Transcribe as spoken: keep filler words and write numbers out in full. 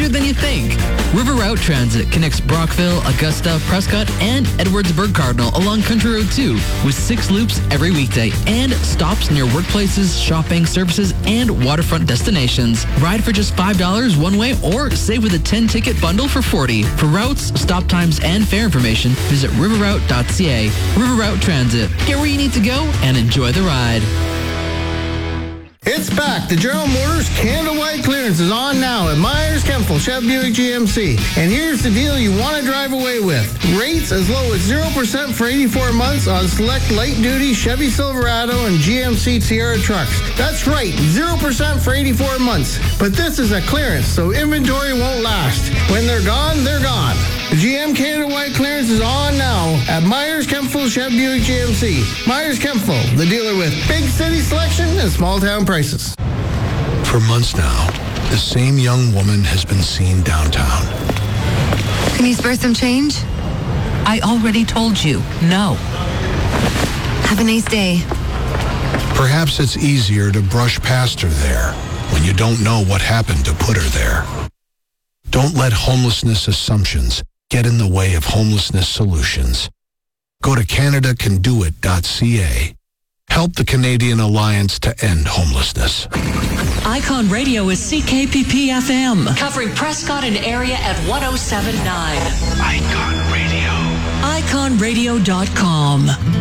easier than you think. River Route Transit connects Brockville, Augusta, Prescott, and Edwardsburg Cardinal along Country Road two with six loops every weekday and stops near workplaces, shopping, services, and waterfront destinations. Ride for just five dollars one way or save with a ten-ticket bundle for forty dollars. For routes, stop times, and fare information, visit river route dot c a. River Route Transit. Get where you need to go and enjoy the ride. It's back. The General Motors Canada-wide clearance is on now at Myers, Kempfel, Chevy Buick G M C. And here's the deal you want to drive away with. Rates as low as zero percent for eighty-four months on select light-duty Chevy Silverado and G M C Sierra trucks. That's right, zero percent for eighty-four months. But this is a clearance, so inventory won't last. When they're gone, they're gone. The G M Canada-wide clearance is on now at Myers, Kempfel, Chevy Buick G M C. Myers, Kempfel, the dealer with big city selection and small-town prices. For months now, the same young woman has been seen downtown. Can you spare some change? I already told you, no. Have a nice day. Perhaps it's easier to brush past her there when you don't know what happened to put her there. Don't let homelessness assumptions get in the way of homelessness solutions. Go to canada can do it dot c a. Help the Canadian Alliance to End Homelessness. Icon Radio is C K P P F M, covering Prescott and area at one oh seven point nine. Icon Radio. icon radio dot com.